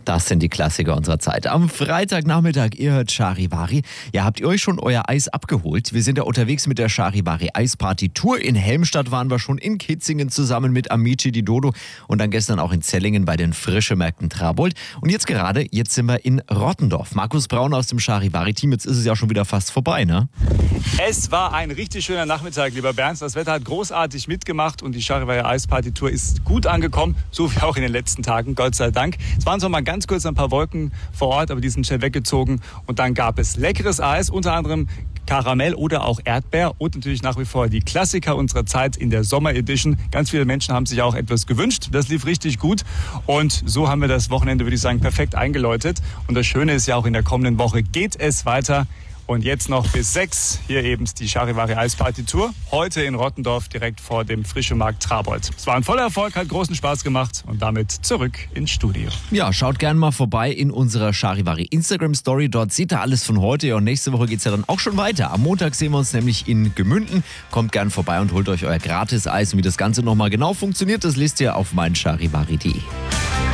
Das sind die Klassiker unserer Zeit. Am Freitagnachmittag, ihr hört Charivari. Ja, habt ihr euch schon euer Eis abgeholt? Wir sind ja unterwegs mit der Charivari Eisparty Tour. In Helmstadt waren wir schon, in Kitzingen zusammen mit Amici di Dodo und dann gestern auch in Zellingen bei den Frischemärkten Trabold. Und jetzt sind wir in Rottendorf. Markus Braun aus dem Charivari-Team, jetzt ist es ja schon wieder fast vorbei, ne? Es war ein richtig schöner Nachmittag, lieber Bernd. Das Wetter hat großartig mitgemacht und die Charivari Eisparty Tour ist gut angekommen, so wie auch in den letzten Tagen, Gott sei Dank. Es waren zwar mal ganz kurz ein paar Wolken vor Ort, aber die sind schnell weggezogen und dann gab es leckeres Eis, unter anderem Karamell oder auch Erdbeer und natürlich nach wie vor die Klassiker unserer Zeit in der Sommer-Edition. Ganz viele Menschen haben sich auch etwas gewünscht. Das lief richtig gut und so haben wir das Wochenende, würde ich sagen, perfekt eingeläutet. Und das Schöne ist ja auch, in der kommenden Woche geht es weiter. Und jetzt noch bis 6 hier eben die Charivari Eisparty Tour. Heute in Rottendorf direkt vor dem Frischemarkt Trabold. Es war ein voller Erfolg, hat großen Spaß gemacht und damit zurück ins Studio. Ja, schaut gerne mal vorbei in unserer Charivari Instagram Story. Dort seht ihr alles von heute und nächste Woche geht es ja dann auch schon weiter. Am Montag sehen wir uns nämlich in Gemünden. Kommt gerne vorbei und holt euch euer Gratis-Eis. Und wie das Ganze nochmal genau funktioniert, das lest ihr auf meincharivari.de.